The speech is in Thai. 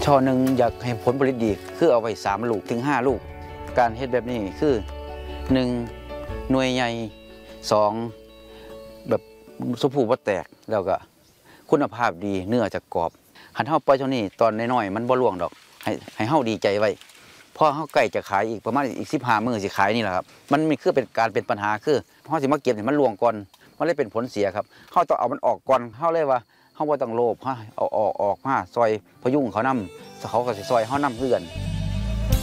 ช่อหนึ่งอยากให้ผลผลิตดีคือเอาไว้3 ลูกถึง 5 ลูกการเฮ็ดแบบนี้คือ 1. หน่วยใหญ่ 2. แบบสุภูบ่แตกแล้วก็คุณภาพดีเนื้อจะกรอบหันเฮาปล่อยเท่านี้ตอนน้อยๆมันบ่ร่วงดอกให้เฮาดีใจไว้พอเฮาใกล้จะขายอีกประมาณอีก15 มื้อสิขายนี่แหละครับมันมีคือเป็นปัญหาคือเฮาสิมาเก็บให้มันร่วงก่อนมันเลยเป็นผลเสียครับเฮาต้องเอามันออกก่อนเฮาเลยว่าเฮาบ่ต้องโลภเอาออกมาซอยพยุงเขานำเขาก็สิซอยเฮานำคือกัน